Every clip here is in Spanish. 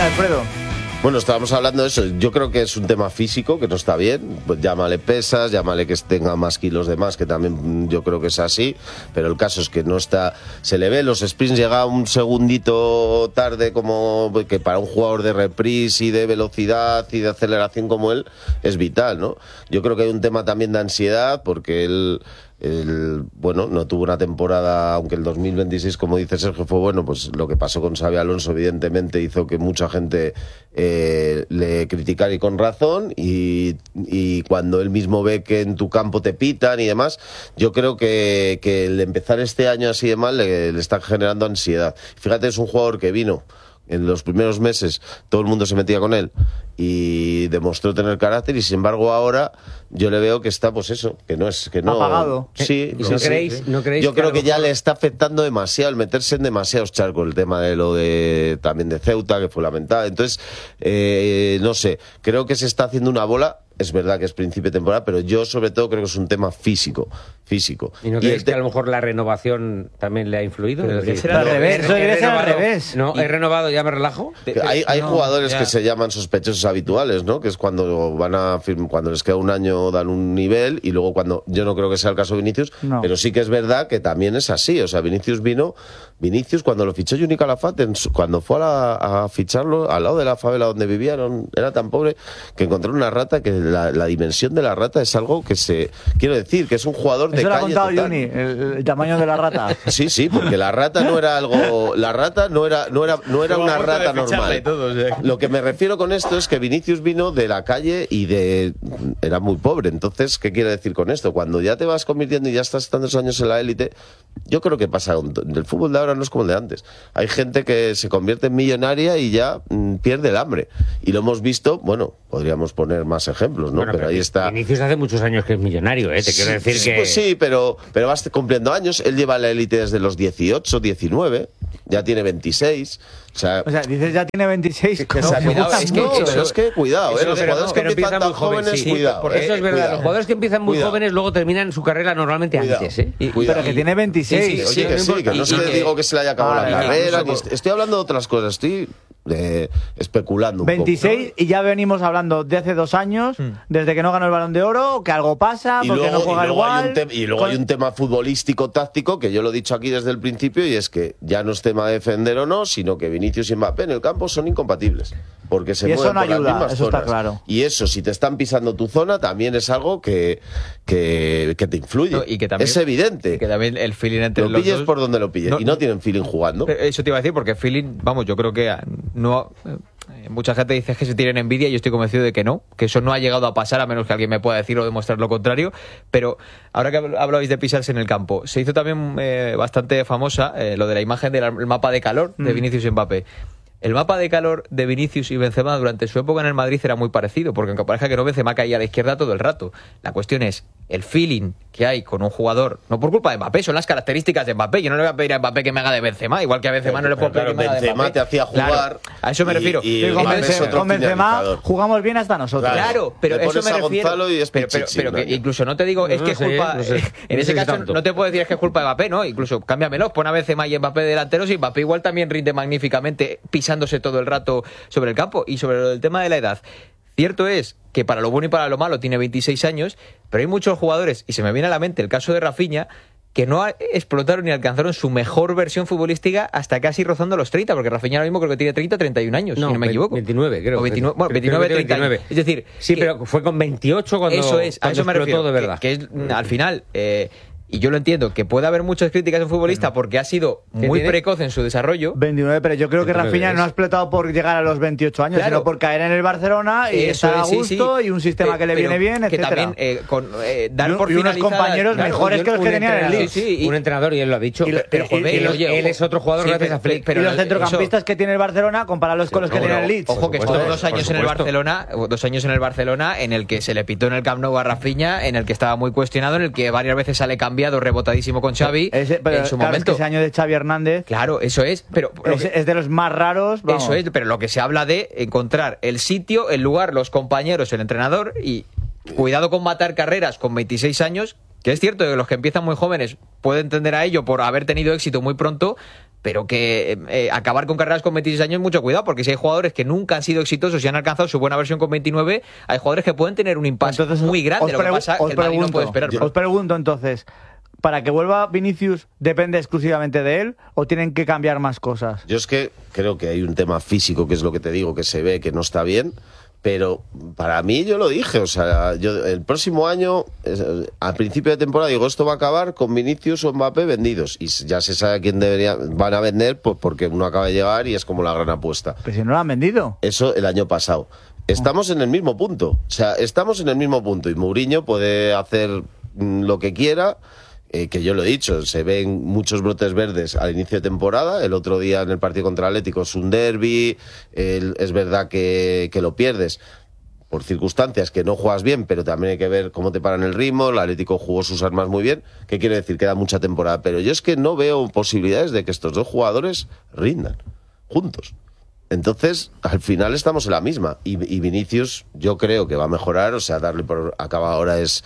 Alfredo? Bueno, estábamos hablando de eso. Yo creo que es un tema físico, que no está bien. Pues llámale pesas, llámale que tenga más kilos de más, que también yo creo que es así. Pero el caso es que no está... Se le ve, los sprints llega un segundito tarde, como que para un jugador de reprise y de velocidad y de aceleración como él, es vital, ¿no? Yo creo que hay un tema también de ansiedad, porque él... bueno, no tuvo una temporada, aunque el 2026, como dice Sergio, fue bueno, pues lo que pasó con Xabi Alonso evidentemente hizo que mucha gente le criticara, y con razón, y cuando él mismo ve que en tu campo te pitan y demás, yo creo que el empezar este año así de mal le está generando ansiedad. Fíjate, es un jugador que vino en los primeros meses, todo el mundo se metía con él y demostró tener carácter, y sin embargo ahora yo le veo que está, pues eso, que no apagado. Sí, ¿No creéis yo creo que ya le está afectando demasiado el meterse en demasiados charcos, el tema de lo de también de Ceuta, que fue lamentable. Entonces, no sé, creo que se está haciendo una bola. Es verdad que es principio de temporada, pero yo sobre todo creo que es un tema físico. ¿Y no creéis que a lo mejor la renovación también le ha influido? Será al revés. Eso debe ser al revés. No, he renovado, ya me relajo. Hay jugadores que se llaman sospechosos habituales, ¿no? Que es cuando cuando les queda un año dan un nivel, y luego cuando... Yo no creo que sea el caso de Vinicius, pero sí que es verdad que también es así. O sea, Vinicius cuando lo fichó Juni Calafat, cuando fue a ficharlo al lado de la favela donde vivían, era tan pobre que encontró una rata, que la dimensión de la rata es algo que quiero decir, que es un jugador de eso calle. Eso lo ha contado Juni, el tamaño de la rata. Sí, porque la rata no era algo... La rata no era una rata normal. Lo que me refiero con esto es que Vinicius vino de la calle y era muy pobre. Entonces, ¿qué quiere decir con esto? Cuando ya te vas convirtiendo y ya estás tantos años en la élite, yo creo que pasa... El fútbol de ahora no es como el de antes. Hay gente que se convierte en millonaria y ya pierde el hambre. Y lo hemos visto, bueno, podríamos poner más ejemplos, ¿no? Bueno, pero ahí está... Vinicius hace muchos años que es millonario, ¿eh? Te quiero decir que... Pues sí, pero vas cumpliendo años. Él lleva la élite desde los 18, 19, ya tiene 26... O sea, dices ya tiene 26. Cuidado, es que cuidado, los jugadores que empiezan tan jóvenes, cuidado. Porque eso es verdad, cuidado. los jugadores que empiezan muy jóvenes luego terminan su carrera normalmente antes, ¿eh? Pero que tiene 26. Que no digo que se le haya acabado la carrera, estoy hablando de otras cosas, estoy especulando un 26 poco, ¿no? Y ya venimos hablando de hace 2 años, desde que no ganó el Balón de Oro, que algo pasa, porque no juega igual. Y luego hay un tema futbolístico táctico, que yo lo he dicho aquí desde el principio, y es que ya no es tema de defender o no, sino que Vinicius y Mbappé en el campo son incompatibles, porque se mueven por las mismas eso zonas. está claro. Y eso, si te están pisando tu zona, también es algo que te influye. No, y que también, es evidente. Y que también el feeling entre los dos... Lo pilles por donde lo pilles, y no tienen feeling jugando. Eso te iba a decir, porque feeling, vamos, yo creo que no... Mucha gente dice que se tienen envidia, y yo estoy convencido de que no, que eso no ha llegado a pasar, a menos que alguien me pueda decir o demostrar lo contrario. Pero ahora que hablabais de pisarse en el campo, se hizo también bastante famosa lo de la imagen del mapa de calor de Vinicius y Mbappé. El mapa de calor de Vinicius y Benzema durante su época en el Madrid era muy parecido, porque aunque parezca que no, Benzema caía a la izquierda todo el rato. La cuestión es el feeling que hay con un jugador, no por culpa de Mbappé, son las características de Mbappé. Yo no le voy a pedir a Mbappé que me haga de Benzema, igual que a Benzema no le puedo pedir que me haga de Mbappé. Benzema te hacía jugar. Claro, a eso me refiero. Y con Benzema jugamos bien hasta nosotros. Claro, pero le eso me refiero. Gonzalo y es pero que incluso no te digo, es que es culpa. En ese caso no te puedo decir es que es culpa de Mbappé, ¿no? Incluso cámbiamelo, pon a Benzema y Mbappé delanteros, y Mbappé igual también rinde magníficamente pisándose todo el rato sobre el campo. Y sobre el tema de la edad, cierto es que para lo bueno y para lo malo tiene 26 años, pero hay muchos jugadores, y se me viene a la mente el caso de Rafinha, que no explotaron ni alcanzaron su mejor versión futbolística hasta casi rozando los 30, porque Rafinha ahora mismo creo que tiene 30 o 31 años, si no me equivoco. 29, creo. O 29, bueno, 29, 30. Es decir... Sí, pero fue con 28 cuando eso es, a eso me refiero. De verdad. Que es, al final... y yo lo entiendo, que puede haber muchas críticas a un futbolista porque ha sido muy precoz en su desarrollo. 29, pero yo creo que Rafinha no ha explotado por llegar a los 28 años, sino por caer en el Barcelona y estar a gusto, y un sistema que le viene bien, que etcétera. También dar por y unos compañeros mejores que los que tenían en el Leeds. Un entrenador, y él lo ha dicho. Pero él es otro jugador gracias a Flick. Y los centrocampistas que tiene el Barcelona, comparalos con los que tiene el Leeds. Ojo, que estuvo 2 años en el Barcelona, 2 años en el Barcelona, en el que se le pitó en el Camp Nou a Rafinha, en el que estaba muy cuestionado, en el que varias veces sale cambiado, rebotadísimo con Xavi en su momento. Es que ese año de Xavi Hernández, claro, eso es, pero es de los más raros, vamos. Eso es, pero lo que se habla de encontrar el sitio, el lugar, los compañeros, el entrenador, y cuidado con matar carreras con 26 años, que es cierto que los que empiezan muy jóvenes pueden tender a ello por haber tenido éxito muy pronto, pero que acabar con carreras con 26 años, mucho cuidado, porque si hay jugadores que nunca han sido exitosos y han alcanzado su buena versión con 29, hay jugadores que pueden tener un impacto muy grande. Lo que pasa es que el Madrid no puede esperar. Os pregunto entonces, ¿para que vuelva Vinicius depende exclusivamente de él o tienen que cambiar más cosas? Yo es que creo que hay un tema físico, que es lo que te digo, que se ve que no está bien. Pero para mí, yo lo dije, o sea, yo el próximo año, al principio de temporada, digo, esto va a acabar con Vinicius o Mbappé vendidos. Y ya se sabe a quién van a vender, pues porque uno acaba de llegar y es como la gran apuesta. Pero si no lo han vendido. Eso el año pasado. Estamos en el mismo punto. O sea, estamos en el mismo punto. Y Mourinho puede hacer lo que quiera. Que yo lo he dicho, se ven muchos brotes verdes al inicio de temporada. El otro día en el partido contra el Atlético es un derbi, es verdad que lo pierdes por circunstancias, que no juegas bien, pero también hay que ver cómo te paran el ritmo. El Atlético jugó sus armas muy bien. ¿Qué quiere decir? Queda mucha temporada, pero yo es que no veo posibilidades de que estos dos jugadores rindan juntos. Entonces, al final estamos en la misma. Y Vinicius, yo creo que va a mejorar. O sea, darle por acaba ahora es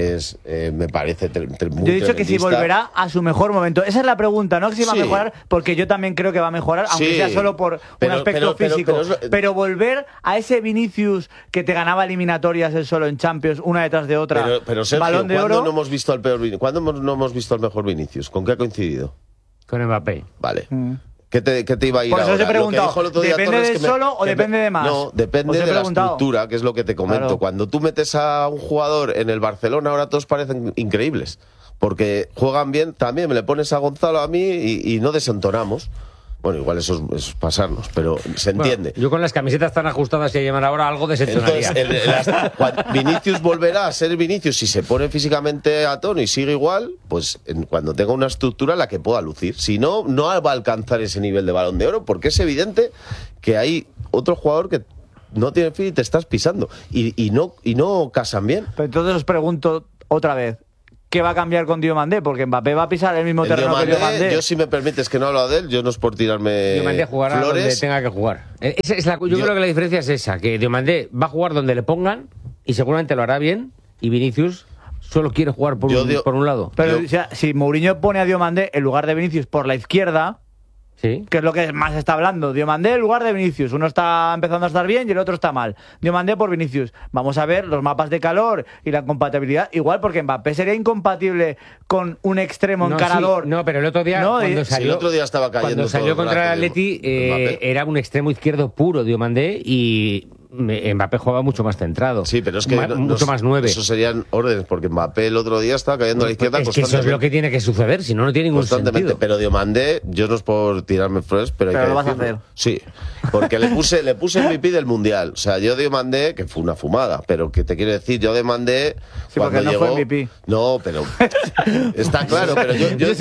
me parece muy Yo he dicho que si volverá a su mejor momento. Esa es la pregunta, no que si va a mejorar, porque yo también creo que va a mejorar, aunque sea solo por un aspecto físico. Pero volver a ese Vinicius que te ganaba eliminatorias él solo en Champions, una detrás de otra. Pero Sergio, Balón de ¿cuándo Oro? no hemos visto al peor Vinicius? ¿Cuándo no hemos visto al mejor Vinicius? ¿Con qué ha coincidido? Con Mbappé. Vale. ¿Qué te iba a ir Por eso ahora? os he preguntado, ¿depende de solo o depende de más? No, depende de la estructura, que es lo que te comento. Claro. Cuando tú metes a un jugador en el Barcelona, ahora todos parecen increíbles. Porque juegan bien, también me le pones a Gonzalo a mí y no desentonamos. Bueno, igual eso es pasarnos, pero se entiende. Yo con las camisetas tan ajustadas que llevan ahora algo desentonaría. Entonces, Vinicius volverá a ser Vinicius si se pone físicamente a tono y sigue igual, pues cuando tenga una estructura la que pueda lucir. Si no, no va a alcanzar ese nivel de Balón de Oro, porque es evidente que hay otro jugador que no tiene fin y te estás pisando. Y no casan bien. Pero entonces os pregunto otra vez, ¿qué va a cambiar con Diomandé? Porque Mbappé va a pisar el mismo terreno que Diomandé. Yo, si me permites que no hablo de él, yo no es por tirarme Diomandé jugará flores. donde tenga que jugar. Yo creo que la diferencia es esa, que Diomandé va a jugar donde le pongan y seguramente lo hará bien, y Vinicius solo quiere jugar por un lado. Pero o sea, si Mourinho pone a Diomandé en lugar de Vinicius por la izquierda, ¿sí? Que es lo que más está hablando. Diomandé en lugar de Vinicius. Uno está empezando a estar bien y el otro está mal. Diomandé por Vinicius. Vamos a ver los mapas de calor y la compatibilidad. Igual porque Mbappé sería incompatible con un extremo encarador. Sí, no, pero el otro día cuando salió, el otro día estaba cayendo cuando salió contra el Atleti era un extremo izquierdo puro Diomandé y Mbappé jugaba mucho más centrado. Sí, pero es que mucho más 9. Eso serían órdenes, porque Mbappé el otro día estaba cayendo a la izquierda constantemente. Es que eso es lo que tiene que suceder, si no, no tiene ningún sentido. Pero Diomandé, yo no es por tirarme flores, pero hay que lo vas a decirlo. hacer. Sí, porque le puse MVP del Mundial. O sea, yo Diomandé, que fue una fumada, pero que te quiero decir, yo Diomandé cuando no llegó... fue MVP. No, pero... está claro, pero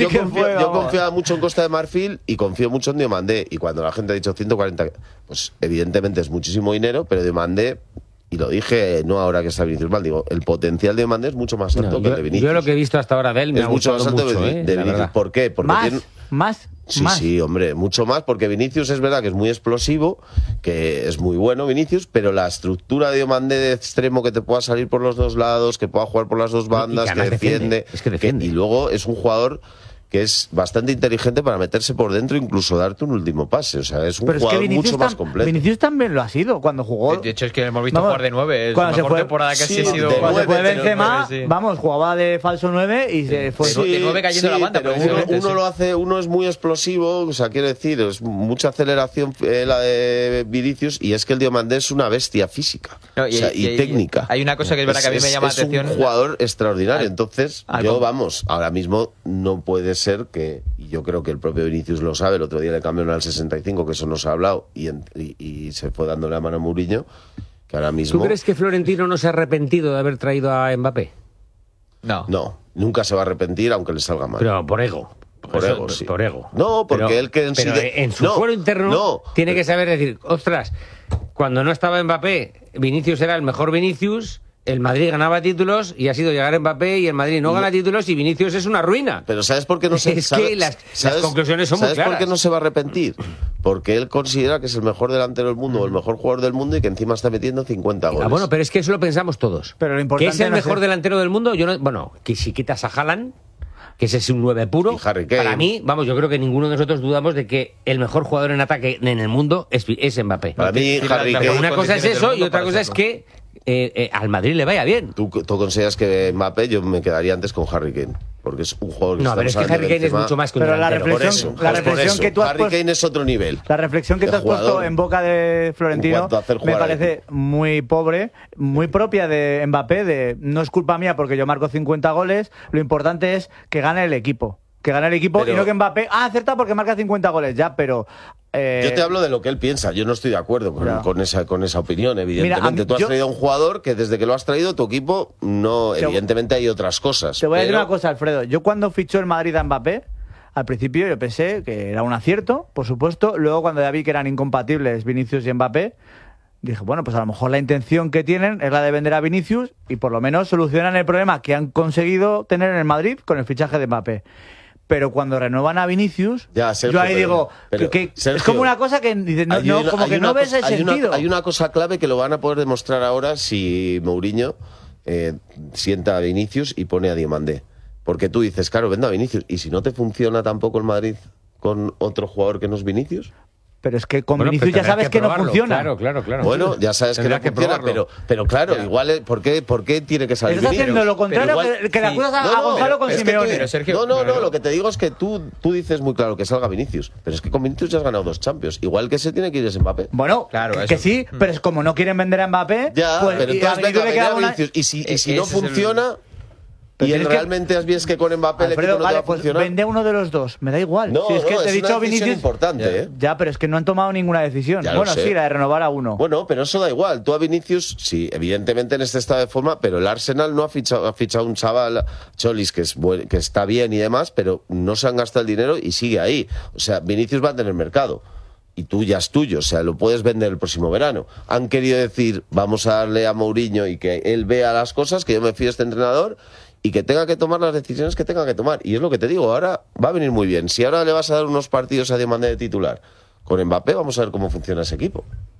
yo confiaba mucho en Costa de Marfil y confío mucho en Diomandé. Y cuando la gente ha dicho 140... Pues evidentemente es muchísimo dinero, pero Diomandé, y lo dije no ahora que está Vinicius mal, digo, el potencial de Diomandé es mucho más alto que el de Vinicius. Yo lo que he visto hasta ahora de él me ha gustado mucho, de Vinicius. ¿Por qué? Porque ¿Más? Sí, hombre, mucho más, porque Vinicius es verdad que es muy explosivo, que es muy bueno Vinicius, pero la estructura de Diomandé de extremo, que te pueda salir por los dos lados, que pueda jugar por las dos bandas, que defiende. Es que defiende. Y luego es un jugador que es bastante inteligente para meterse por dentro e incluso darte un último pase. O sea, es un jugador mucho más completo. Vinicius también lo ha sido cuando jugó. De hecho, es que hemos visto jugar de 9. Es la mejor temporada que ha sido. Cuando se fue Benzema, vamos, jugaba de falso 9 y se fue. De 9 cayendo la banda. Pero uno lo hace, uno es muy explosivo, o sea, quiero decir, es mucha aceleración la de Vinicius, y es que el Diomandé es una bestia física y técnica. Hay una cosa que es verdad que a mí me llama la atención. Es un jugador extraordinario. Entonces, ahora mismo no puede ser que, y yo creo que el propio Vinicius lo sabe, el otro día le cambiaron al 65, que eso no se ha hablado, y se fue dándole la mano a Mourinho, que ahora mismo... ¿Tú crees que Florentino no se ha arrepentido de haber traído a Mbappé? No, nunca se va a arrepentir, aunque le salga mal. Pero por ego. Sí. Por ego. No, porque él que en su fuero interno tiene que saber decir, ostras, cuando no estaba Mbappé, Vinicius era el mejor Vinicius... El Madrid ganaba títulos y ha sido llegar Mbappé y el Madrid no gana títulos y Vinicius es una ruina. Pero ¿sabes por qué no se que las conclusiones son muy claras. ¿Sabes por qué no se va a arrepentir? Porque él considera que es el mejor delantero del mundo o el mejor jugador del mundo y que encima está metiendo 50 goles. Bueno, pero es que eso lo pensamos todos. Pero lo importante ¿que es el mejor delantero del mundo? Que si quitas a Haaland... que ese es un 9 puro. Y Harry Kane. Para mí, vamos, yo creo que ninguno de nosotros dudamos de que el mejor jugador en ataque en el mundo es Mbappé. Para mí, Harry Kane. Una cosa es eso y otra cosa es que al Madrid le vaya bien. ¿Tú consideras que Mbappé? Yo me quedaría antes con Harry Kane. Porque es un jugador que no, pero es que Harry Kane es mucho más que un delantero. La reflexión que tú has Harry Kane es otro nivel. La reflexión que te has puesto en boca de Florentino me parece muy pobre, muy propia de Mbappé, de no es culpa mía porque yo marco 50 goles, lo importante es que gane el equipo. Que gane el equipo y no que Mbappé acerta porque marca 50 goles, ya, pero... Yo te hablo de lo que él piensa, yo no estoy de acuerdo con esa opinión, evidentemente. Mira, tú has traído a un jugador que desde que lo has traído tu equipo, no, evidentemente hay otras cosas. Te voy a decir una cosa, Alfredo, yo cuando fichó el Madrid a Mbappé, al principio yo pensé que era un acierto, por supuesto, luego cuando ya vi que eran incompatibles Vinicius y Mbappé, dije, bueno, pues a lo mejor la intención que tienen es la de vender a Vinicius y por lo menos solucionan el problema que han conseguido tener en el Madrid con el fichaje de Mbappé. Pero cuando renuevan a Vinicius, ya, Sergio, yo ahí digo que Sergio, es como una cosa que dices, no ves el sentido. Hay una cosa clave que lo van a poder demostrar ahora si Mourinho sienta a Vinicius y pone a Diomandé. Porque tú dices, claro, venda a Vinicius. ¿Y si no te funciona tampoco el Madrid con otro jugador que no es Vinicius? Pero es que con Vinicius ya sabes que no funciona. Claro. Bueno, ya sabes que no funciona, pero claro, igual, ¿por qué tiene que salir Vinicius? Estás haciendo lo contrario que le acusas a Gonzalo con Simeone. No, lo que te digo es que tú dices muy claro que salga Vinicius, pero es que con Vinicius ya has ganado 2 Champions. Igual que se tiene que ir ese Mbappé. Bueno, claro, que sí, pero es como no quieren vender a Mbappé, ya, pues, pero entonces venga a Vinicius. Y si no funciona... Y realmente has visto que con Mbappé el equipo no te va a funcionar. Vende uno de los dos, me da igual. No, si es que te he dicho una decisión importante, Ya, pero es que no han tomado ninguna decisión. Bueno, sí, la de renovar a uno. Bueno, pero eso da igual. Tú a Vinicius, sí, evidentemente en este estado de forma, pero el Arsenal no ha fichado un chaval, Cholis, que está bien y demás, pero no se han gastado el dinero y sigue ahí. O sea, Vinicius va a tener mercado. Y tú ya es tuyo, o sea, lo puedes vender el próximo verano. Han querido decir, vamos a darle a Mourinho y que él vea las cosas, que yo me fío de este entrenador y que tenga que tomar las decisiones que tenga que tomar. Y es lo que te digo, ahora va a venir muy bien. Si ahora le vas a dar unos partidos a Diomandé de titular con Mbappé, vamos a ver cómo funciona ese equipo.